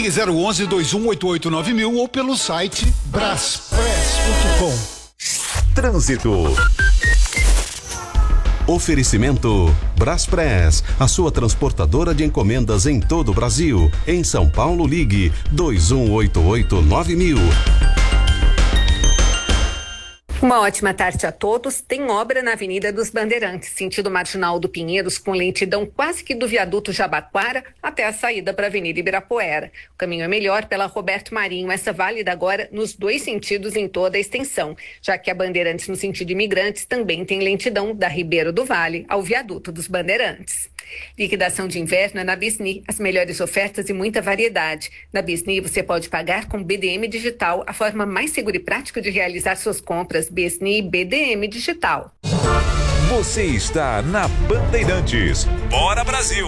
Ligue 011-2188-9000 ou pelo site braspress.com. Trânsito. Oferecimento Braspress, a sua transportadora de encomendas em todo o Brasil. Em São Paulo, ligue 2188-9000. Uma ótima tarde a todos. Tem obra na Avenida dos Bandeirantes, sentido Marginal do Pinheiros, com lentidão quase que do viaduto Jabaquara até a saída para a Avenida Ibirapuera. O caminho é melhor pela Roberto Marinho, essa válida agora nos dois sentidos em toda a extensão, já que a Bandeirantes no sentido Imigrantes também tem lentidão da Ribeiro do Vale ao viaduto dos Bandeirantes. Liquidação de inverno é na Bisni, as melhores ofertas e muita variedade. Na Bisni você pode pagar com BDM Digital, a forma mais segura e prática de realizar suas compras. Bisni BDM Digital. Você está na Bandeirantes. Bora Brasil!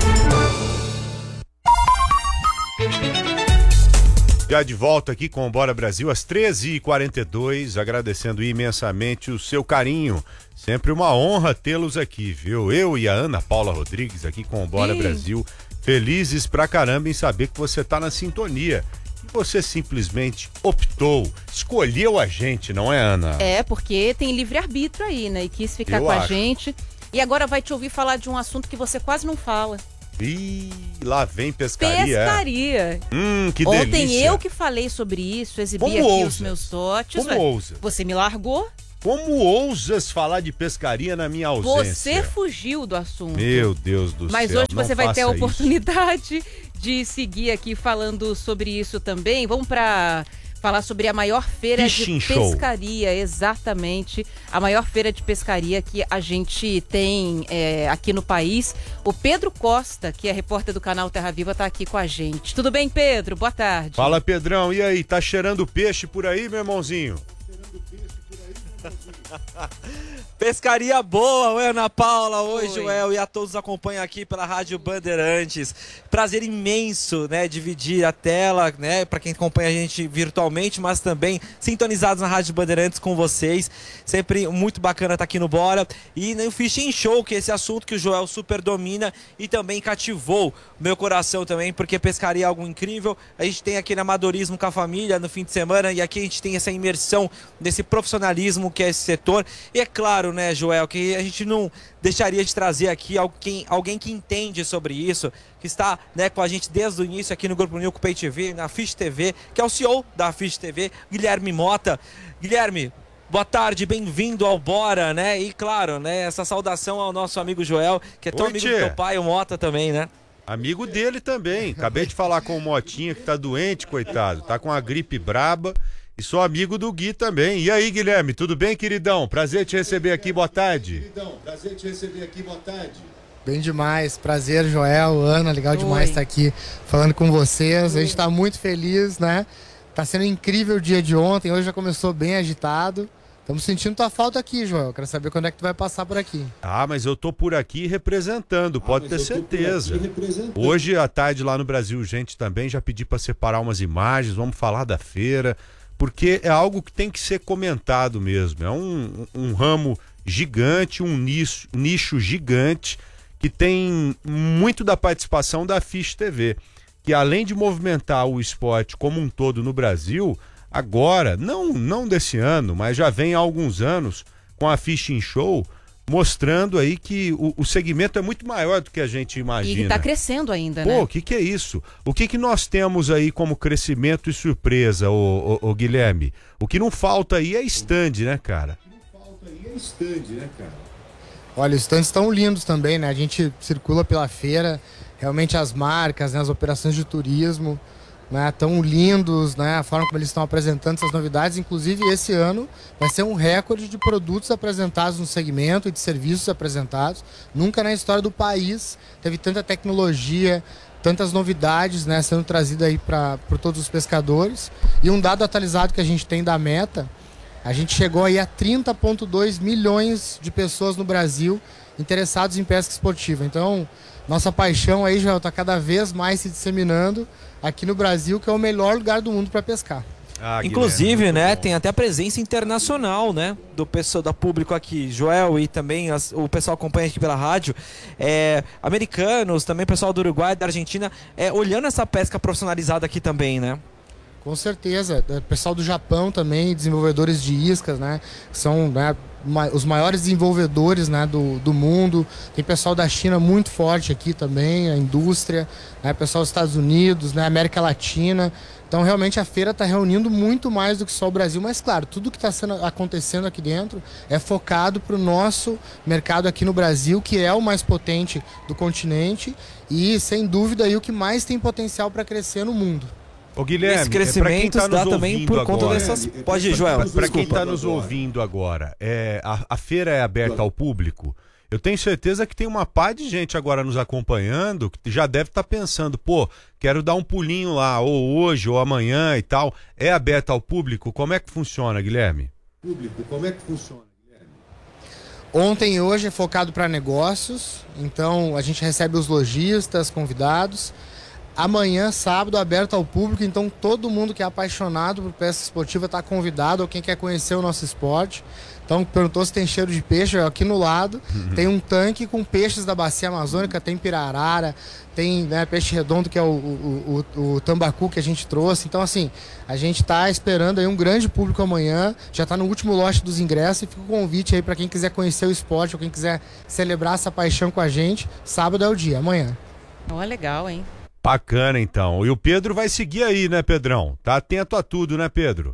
Já de volta aqui com o Bora Brasil às 13h42, agradecendo imensamente o seu carinho. Sempre uma honra tê-los aqui, viu? Eu e a Ana Paula Rodrigues aqui com o Bora Brasil, felizes pra caramba em saber que você tá na sintonia. E você simplesmente optou, escolheu a gente, não é, Ana? É, porque tem livre-arbítrio aí, né? E quis ficar com a gente. E agora vai te ouvir falar de um assunto que você quase não fala. Ih, lá vem pescaria. Pescaria. Que delícia. Ontem eu que falei sobre isso, exibi Como aqui ousa? os meus dotes. Como ousa? Você me largou. Como ousas falar de pescaria na minha ausência? Você fugiu do assunto. Meu Deus do céu. Mas hoje não você vai ter a faça oportunidade de seguir aqui falando sobre isso também. Vamos para falar sobre a maior feira Fishing de pescaria, exatamente, a maior feira de pescaria que a gente tem aqui no país. O Pedro Costa, que é repórter do canal Terra Viva, está aqui com a gente. Tudo bem, Pedro? Boa tarde. Fala, Pedrão, e aí, tá cheirando peixe por aí, meu irmãozinho? Pescaria boa, oi Ana Paula, oi Joel e a todos que acompanham aqui pela Rádio Bandeirantes. Prazer imenso, né, dividir a tela, né, para quem acompanha a gente virtualmente, mas também sintonizados na Rádio Bandeirantes com vocês. Sempre muito bacana estar aqui no Bora. E no Fishing Show, que é esse assunto que o Joel super domina e também cativou meu coração também, porque pescaria é algo incrível. A gente tem aquele amadorismo com a família no fim de semana e aqui a gente tem essa imersão desse profissionalismo que é esse setor. E é claro, né, Joel, que a gente não deixaria de trazer aqui alguém que entende sobre isso, que está, né, com a gente desde o início aqui no Grupo Nilco Pay TV, na Fish TV, que é o CEO da Fish TV, Guilherme Mota. Guilherme, boa tarde, bem-vindo ao Bora, né? E claro, né, essa saudação ao nosso amigo Joel, que é tão amigo do teu pai, o Mota também, né? Amigo dele também. Acabei de falar com o Motinha, que tá doente, coitado. Tá com a gripe braba. E sou amigo do Gui também. E aí, Guilherme, tudo bem, queridão? Prazer te receber aqui, boa tarde. Bem demais, prazer, Joel, Ana, legal demais estar aqui falando com vocês. A gente está muito feliz, né? Tá sendo incrível o dia de ontem, hoje já começou bem agitado. Estamos sentindo tua falta aqui, Joel. Quero saber quando é que tu vai passar por aqui. Ah, mas eu tô por aqui representando, pode ter certeza. Hoje à tarde lá no Brasil, gente, também já pedi para separar umas imagens, vamos falar da feira, porque é algo que tem que ser comentado mesmo. É um ramo gigante, um nicho gigante, que tem muito da participação da Fish TV, que além de movimentar o esporte como um todo no Brasil, agora, não desse ano, mas já vem há alguns anos com a Fishing Show, mostrando aí que o segmento é muito maior do que a gente imagina. E está crescendo ainda, né? Pô, o que é isso? O que nós temos aí como crescimento e surpresa, ô Guilherme? O que não falta aí é stand, né, cara? Olha, os stands estão lindos também, né? A gente circula pela feira, realmente as marcas, né, as operações de turismo, né, tão lindos, né, a forma como eles estão apresentando essas novidades. Inclusive esse ano vai ser um recorde de produtos apresentados no segmento e de serviços apresentados. Nunca na história do país teve tanta tecnologia, tantas novidades, né, sendo trazidas aí por todos os pescadores. E um dado atualizado que a gente tem da Meta, a gente chegou aí a 30,2 milhões de pessoas no Brasil interessados em pesca esportiva. Então, nossa paixão aí, Joel, está cada vez mais se disseminando aqui no Brasil, que é o melhor lugar do mundo para pescar. Inclusive, né, tem até a presença internacional, né, do público aqui, Joel, e também o pessoal acompanha aqui pela rádio, americanos, também pessoal do Uruguai, da Argentina, olhando essa pesca profissionalizada aqui também, né? Com certeza, pessoal do Japão também, desenvolvedores de iscas, né, são, né, os maiores desenvolvedores, né, do mundo. Tem pessoal da China muito forte aqui também, a indústria, né, pessoal dos Estados Unidos, né, América Latina. Então realmente a feira está reunindo muito mais do que só o Brasil, mas claro, tudo que está acontecendo aqui dentro é focado para o nosso mercado aqui no Brasil, que é o mais potente do continente e sem dúvida aí o que mais tem potencial para crescer no mundo. Ô Guilherme, esse crescimento se dá também por conta dessas... Pode ir, Joel. Para quem está nos ouvindo agora, a feira é aberta ao público? Eu tenho certeza que tem uma pá de gente agora nos acompanhando que já deve estar pensando, pô, quero dar um pulinho lá, ou hoje, ou amanhã e tal. É aberta ao público? Como é que funciona, Guilherme? Ontem e hoje é focado para negócios, então a gente recebe os lojistas, convidados. Amanhã, sábado, aberto ao público, então todo mundo que é apaixonado por pesca esportiva está convidado, ou quem quer conhecer o nosso esporte. Então, perguntou se tem cheiro de peixe, aqui no lado tem um tanque com peixes da bacia amazônica, tem pirarara, tem, né, peixe redondo, que é o tambacu que a gente trouxe. Então, assim, a gente está esperando aí um grande público amanhã, já está no último lote dos ingressos, e fica o convite aí para quem quiser conhecer o esporte, ou quem quiser celebrar essa paixão com a gente. Sábado é o dia, amanhã. Oh, legal, hein? Bacana, então. E o Pedro vai seguir aí, né, Pedrão? Tá atento a tudo, né, Pedro?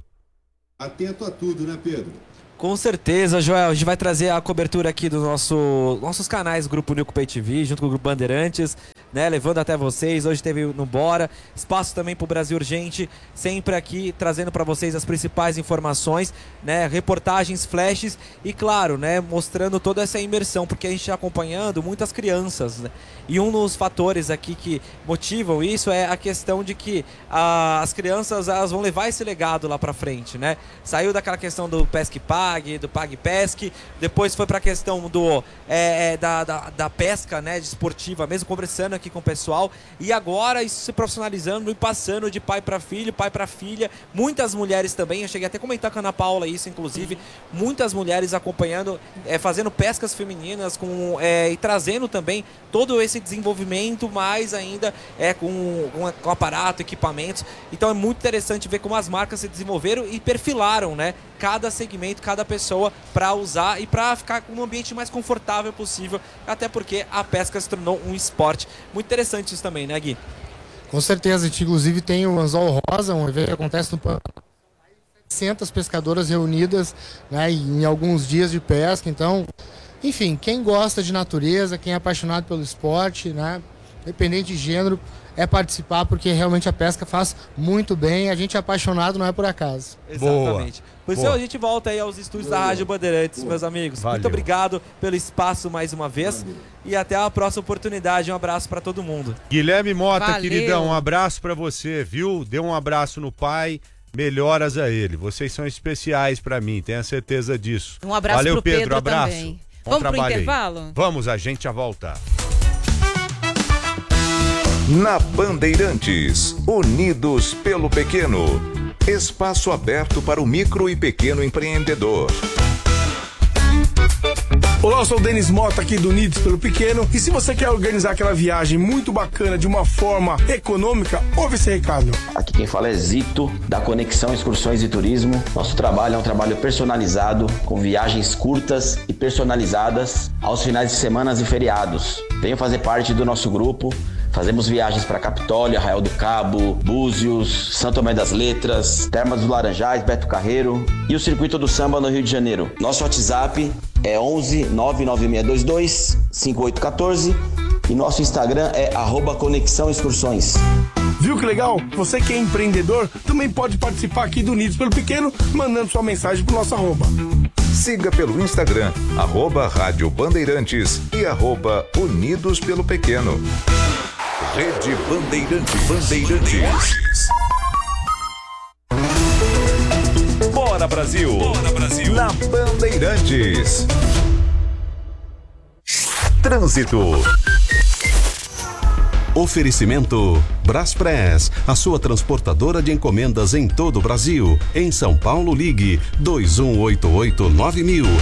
Com certeza, Joel. A gente vai trazer a cobertura aqui dos nossos canais, Grupo Nilco Pay TV, junto com o Grupo Bandeirantes, né, levando até vocês. Hoje teve no Bora, espaço também pro Brasil Urgente, sempre aqui trazendo para vocês as principais informações, né, reportagens, flashes e, claro, né, mostrando toda essa imersão, porque a gente está acompanhando muitas crianças, né, e um dos fatores aqui que motivam isso é a questão de que as crianças, elas vão levar esse legado lá para frente, né? Saiu daquela questão do Pesque Pague, do Pague Pesque, depois foi para a questão da pesca, né, esportiva, mesmo conversando aqui com o pessoal, e agora isso se profissionalizando e passando de pai para filho, pai para filha. Muitas mulheres também, eu cheguei até a comentar com a Ana Paula isso, inclusive, muitas mulheres acompanhando, fazendo pescas femininas e trazendo também todo esse desenvolvimento, mais ainda com aparato, equipamentos. Então é muito interessante ver como as marcas se desenvolveram e perfilaram, né, cada segmento, cada pessoa para usar e para ficar com um ambiente mais confortável possível, até porque a pesca se tornou um esporte. Muito interessante isso também, né, Gui? Com certeza, a gente inclusive tem o Anzol Rosa, um evento que acontece no Pantanal, 700 pescadoras reunidas, né, em alguns dias de pesca. Então, enfim, quem gosta de natureza, quem é apaixonado pelo esporte, né, independente de gênero, é participar, porque realmente a pesca faz muito bem. A gente é apaixonado, não é por acaso. Exatamente. Por isso a gente volta aí aos estúdios da Rádio Bandeirantes, meus amigos. Valeu. Muito obrigado pelo espaço mais uma vez. E até a próxima oportunidade. Um abraço para todo mundo. Guilherme Mota, Valeu. queridão, um abraço pra você, viu? Dê um abraço no pai, melhoras a ele. Vocês são especiais pra mim, tenha certeza disso. Um abraço Valeu, pro Pedro abraço. também. Bom Vamos pro trabalho aí. intervalo? Vamos, a gente já volta. Na Bandeirantes, unidos pelo pequeno. Espaço aberto para o micro e pequeno empreendedor. Olá, eu sou o Denis Mota aqui do Unidos pelo Pequeno. E se você quer organizar aquela viagem muito bacana de uma forma econômica, ouve esse recado. Aqui quem fala é Zito, da Conexão Excursões e Turismo. Nosso trabalho é um trabalho personalizado, com viagens curtas e personalizadas aos finais de semana e feriados. Venham fazer parte do nosso grupo. Fazemos viagens para Capitólio, Arraial do Cabo, Búzios, Santo Tomé das Letras, Termas dos Laranjais, Beto Carreiro e o Circuito do Samba no Rio de Janeiro. Nosso WhatsApp é 11 99622 5814 e nosso Instagram é @Conexão Excursões. Viu que legal? Você que é empreendedor também pode participar aqui do Unidos pelo Pequeno, mandando sua mensagem pro nosso @. Siga pelo Instagram, @Rádio Bandeirantes e @Unidos pelo Pequeno. Rede Bandeirantes. Bora Brasil! Bora Brasil! Na Bandeirantes. Trânsito. Oferecimento Braspress, a sua transportadora de encomendas em todo o Brasil. Em São Paulo, ligue 2188-9000.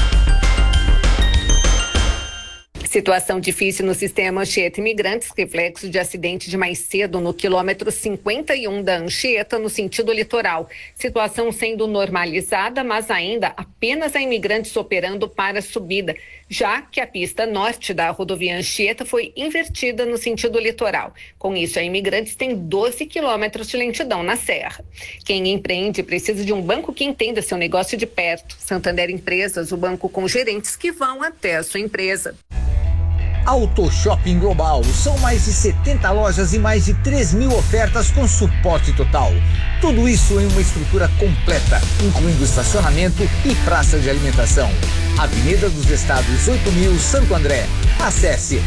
Situação difícil no sistema Anchieta Imigrantes, reflexo de acidente de mais cedo no quilômetro 51 da Anchieta, no sentido litoral. Situação sendo normalizada, mas ainda apenas a Imigrantes operando para a subida, já que a pista norte da rodovia Anchieta foi invertida no sentido litoral. Com isso, a Imigrantes tem 12 quilômetros de lentidão na serra. Quem empreende precisa de um banco que entenda seu negócio de perto. Santander Empresas, o banco com gerentes que vão até a sua empresa. Auto Shopping Global. São mais de 70 lojas e mais de 3.000 ofertas com suporte total. Tudo isso em uma estrutura completa, incluindo estacionamento e praça de alimentação. Avenida dos Estados 8.000, Santo André. Acesse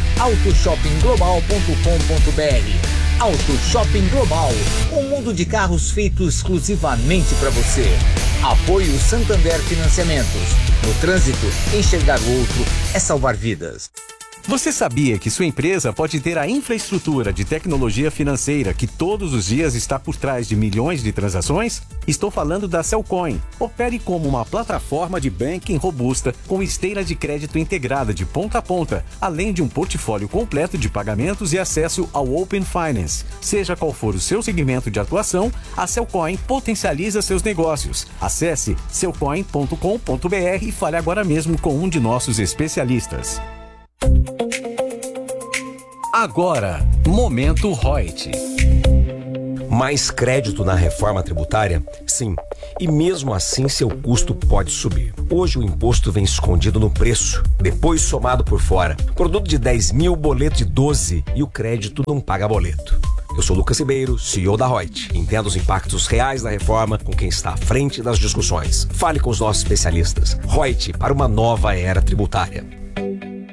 autoshoppingglobal.com.br. Auto Shopping Global, um mundo de carros feito exclusivamente para você. Apoio Santander Financiamentos. No trânsito, enxergar o outro é salvar vidas. Você sabia que sua empresa pode ter a infraestrutura de tecnologia financeira que todos os dias está por trás de milhões de transações? Estou falando da Cellcoin. Opere como uma plataforma de banking robusta com esteira de crédito integrada de ponta a ponta, além de um portfólio completo de pagamentos e acesso ao Open Finance. Seja qual for o seu segmento de atuação, a Cellcoin potencializa seus negócios. Acesse cellcoin.com.br e fale agora mesmo com um de nossos especialistas. Agora, Momento Reut. Mais crédito na reforma tributária? Sim. E mesmo assim seu custo pode subir. Hoje o imposto vem escondido no preço, depois somado por fora. Produto de 10 mil, boleto de 12 e o crédito não paga boleto. Eu sou Lucas Ribeiro, CEO da Reut. Entenda os impactos reais da reforma com quem está à frente das discussões. Fale com os nossos especialistas. Reut, para uma nova era tributária.